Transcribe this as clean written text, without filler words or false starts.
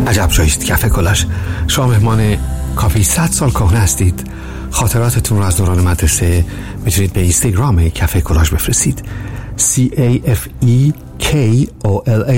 عجب جاییست کافه کلاژ. شما مهمان کافه 100 سال کهنه هستید. خاطراتتون رو از دوران مدرسه میتونید به اینستاگرام کافه کلاژ بفرستید. CAFEKOLAGE